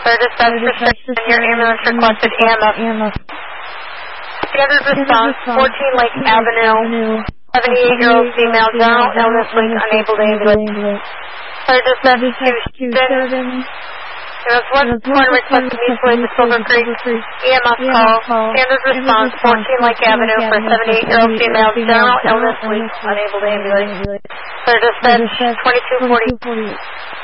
Fire dispatch for your ambulance requested EMS. Standard response, 14 Lake Avenue. 78-year-old female, general illness link, unable to ambulate. Fire dispatch to Houston. There was one point request to mutually to Silver Creek. EMS call. Standard response, 14 Lake Avenue for 78-year-old female, general illness link, unable to ambulate. Fire dispatch 2240.